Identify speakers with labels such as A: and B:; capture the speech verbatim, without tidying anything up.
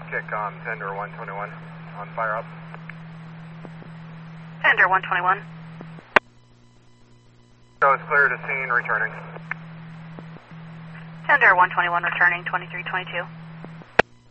A: kick on Tender one twenty-one on fire up.
B: Tender one twenty-one.
A: So it's clear to scene, returning.
B: Tender one twenty-one returning, twenty-three twenty-two.